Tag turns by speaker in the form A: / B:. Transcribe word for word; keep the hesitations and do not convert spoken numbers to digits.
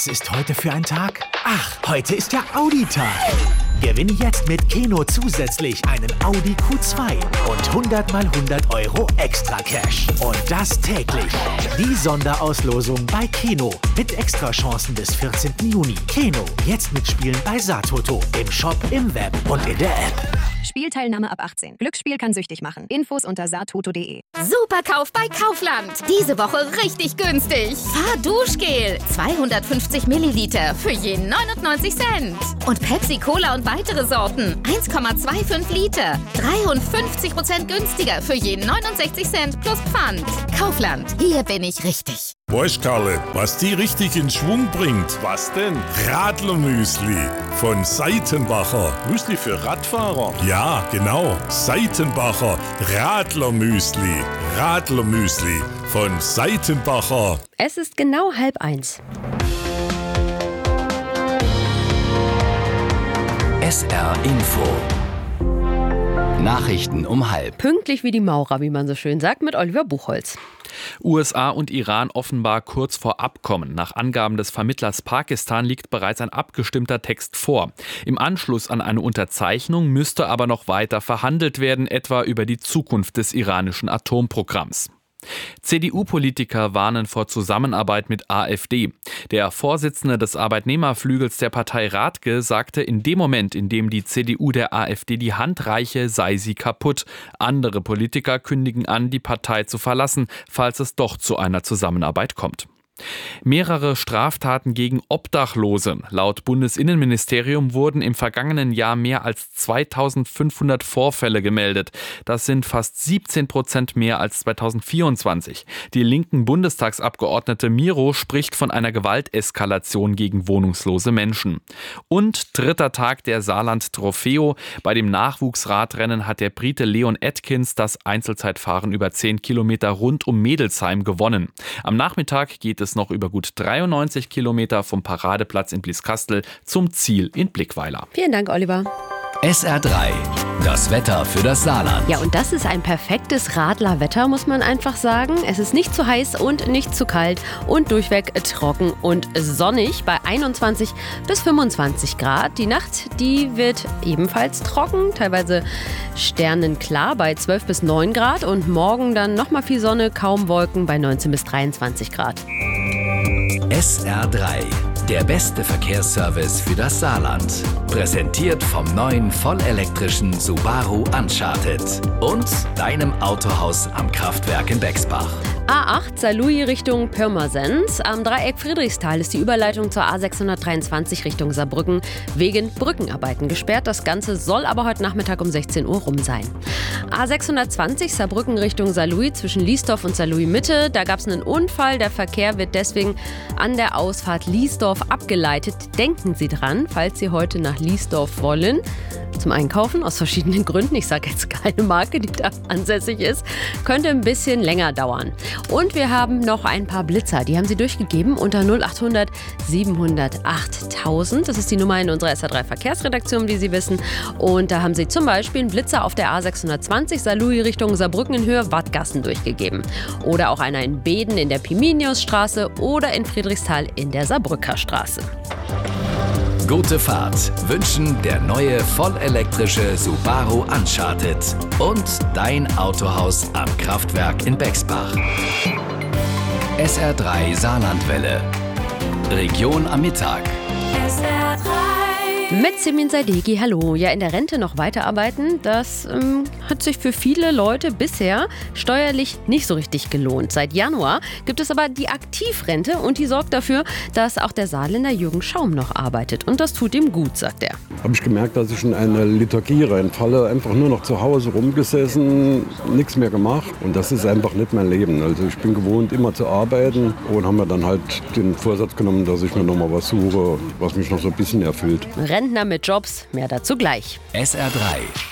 A: Was ist heute für ein Tag? Ach, heute ist ja Audi-Tag. Gewinne jetzt mit Keno zusätzlich einen Audi Q zwei und hundert mal hundert Euro extra Cash. Und das täglich. Die Sonderauslosung bei Keno mit Extrachancen bis vierzehnten Juni. Keno, jetzt mitspielen bei Satoto. Im Shop, im Web und in der App.
B: Spielteilnahme ab achtzehn. Glücksspiel kann süchtig machen. Infos unter satoto punkt de.
C: Superkauf bei Kaufland. Diese Woche richtig günstig. Fahrduschgel. zweihundertfünfzig Milliliter für je neunundneunzig Cent. Und Pepsi Cola und weitere Sorten. eins Komma fünfundzwanzig Liter. dreiundfünfzig Prozent günstiger für je neunundsechzig Cent plus Pfand. Kaufland. Hier bin ich richtig.
D: Weißt Karle, was die richtig in Schwung bringt?
E: Was denn?
D: Radlermüsli von Seitenbacher.
E: Müsli für Radfahrer?
D: Ja, genau. Seitenbacher Radlermüsli. Radlermüsli von Seitenbacher.
F: Es ist genau halb eins.
G: S R Info. Nachrichten um halb.
F: Pünktlich wie die Maurer, wie man so schön sagt, mit Oliver Buchholz.
H: U S A und Iran offenbar kurz vor Abkommen. Nach Angaben des Vermittlers Pakistan liegt bereits ein abgestimmter Text vor. Im Anschluss an eine Unterzeichnung müsste aber noch weiter verhandelt werden, etwa über die Zukunft des iranischen Atomprogramms. C D U-Politiker warnen vor Zusammenarbeit mit AfD. Der Vorsitzende des Arbeitnehmerflügels der Partei Rathke sagte, in dem Moment, in dem die C D U der AfD die Hand reiche, sei sie kaputt. Andere Politiker kündigen an, die Partei zu verlassen, falls es doch zu einer Zusammenarbeit kommt. Mehrere Straftaten gegen Obdachlose. Laut Bundesinnenministerium wurden im vergangenen Jahr mehr als zweitausendfünfhundert Vorfälle gemeldet. Das sind fast siebzehn Prozent mehr als zweitausendvierundzwanzig. Die linken Bundestagsabgeordnete Miro spricht von einer Gewalteskalation gegen wohnungslose Menschen. Und dritter Tag der Saarland Trofeo. Bei dem Nachwuchsradrennen hat der Brite Leon Atkins das Einzelzeitfahren über zehn Kilometer rund um Mädelsheim gewonnen. Am Nachmittag geht es noch über gut dreiundneunzig Kilometer vom Paradeplatz in Blieskastel zum Ziel in Blickweiler.
F: Vielen Dank, Oliver.
G: S R drei. Das Wetter für das Saarland.
F: Ja, und das ist ein perfektes Radlerwetter, muss man einfach sagen. Es ist nicht zu heiß und nicht zu kalt und durchweg trocken und sonnig bei einundzwanzig bis fünfundzwanzig Grad. Die Nacht, die wird ebenfalls trocken, teilweise sternenklar bei zwölf bis neun Grad und morgen dann nochmal viel Sonne, kaum Wolken bei neunzehn bis dreiundzwanzig Grad.
G: S R drei. Der beste Verkehrsservice für das Saarland. Präsentiert vom neuen vollelektrischen Subaru Uncharted und deinem Autohaus am Kraftwerk in Bexbach.
F: A acht Saarlouis Richtung Pirmasens. Am Dreieck Friedrichsthal ist die Überleitung zur A sechshundertdreiundzwanzig Richtung Saarbrücken wegen Brückenarbeiten gesperrt. Das Ganze soll aber heute Nachmittag um sechzehn Uhr rum sein. A sechshundertzwanzig Saarbrücken Richtung Saarlouis zwischen Liesdorf und Saarlouis Mitte. Da gab es einen Unfall. Der Verkehr wird deswegen an der Ausfahrt Liesdorf abgeleitet. Denken Sie dran, falls Sie heute nach Liesdorf wollen. Zum Einkaufen aus verschiedenen Gründen. Ich sage jetzt keine Marke, die da ansässig ist. Könnte ein bisschen länger dauern. Und wir haben noch ein paar Blitzer. Die haben Sie durchgegeben unter null achthundert siebenhundertacht. Das ist die Nummer in unserer S R drei Verkehrsredaktion, wie Sie wissen. Und da haben Sie zum Beispiel einen Blitzer auf der A sechshundertzwanzig Saarlouis Richtung Saarbrücken in Höhe Wattgassen durchgegeben. Oder auch einer in Beden in der Piminiusstraße oder in Friedrichsthal in der Saarbrücker Straße.
G: Gute Fahrt wünschen der neue vollelektrische Subaru Uncharted und dein Autohaus am Kraftwerk in Bexbach. S R drei Saarlandwelle. Region am Mittag.
F: S R drei. Mit Simin Sadeghi, hallo. Ja, in der Rente noch weiterarbeiten, das ähm, hat sich für viele Leute bisher steuerlich nicht so richtig gelohnt. Seit Januar gibt es aber die Aktivrente und die sorgt dafür, dass auch der Saarländer Jürgen Schaum noch arbeitet. Und das tut ihm gut, sagt er.
I: Habe ich gemerkt, dass ich in eine Liturgie reinfalle, einfach nur noch zu Hause rumgesessen, nichts mehr gemacht. Und das ist einfach nicht mein Leben. Also ich bin gewohnt, immer zu arbeiten und habe mir dann halt den Vorsatz genommen, dass ich mir noch mal was suche, was mich noch so ein bisschen erfüllt.
F: Rentner mit Jobs, mehr dazu gleich.
G: S R drei